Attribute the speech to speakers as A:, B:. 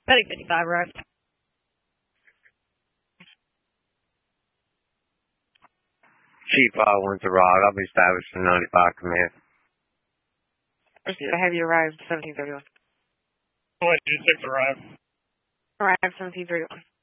A: Medic 55 arrived.
B: Chief, went to Rod. I'll be established in 95 command.
A: I have you arrived 1731.
C: Go ahead, 26 arrive.
A: Arrived 1731.